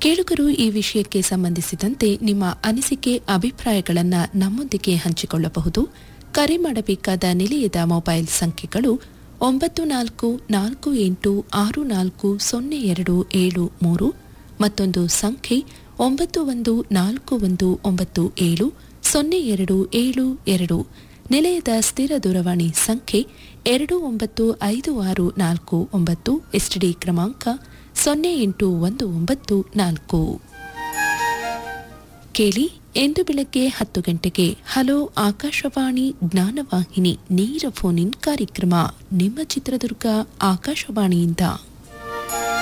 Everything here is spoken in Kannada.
ಕೇಳುಗರು ಈ ವಿಷಯಕ್ಕೆ ಸಂಬಂಧಿಸಿದಂತೆ ನಿಮ್ಮ ಅನಿಸಿಕೆ ಅಭಿಪ್ರಾಯಗಳನ್ನು ನಮ್ಮೊಂದಿಗೆ ಹಂಚಿಕೊಳ್ಳಬಹುದು. ಕರೆ ಮಾಡಬೇಕಾದ ನಿಲಯದ ಮೊಬೈಲ್ ಸಂಖ್ಯೆಗಳು 9448640273 ಮತ್ತೊಂದು ಸಂಖ್ಯೆ 9141970272. ನಿಲಯದ ಸ್ಥಿರ ದೂರವಾಣಿ ಸಂಖ್ಯೆ 295649 ಎಸ್ಟಿಡಿ ಕ್ರಮಾಂಕ 08194. ಕೇಳಿ ಎಂದು ಬೆಳಗ್ಗೆ 10 ಗಂಟೆಗೆ ಹಲೋ ಆಕಾಶವಾಣಿ ಜ್ಞಾನವಾಹಿನಿ ನೇರ ಫೋನ್ ಇನ್ ಕಾರ್ಯಕ್ರಮ ನಿಮ್ಮ ಚಿತ್ರದುರ್ಗ ಆಕಾಶವಾಣಿಯಿಂದ.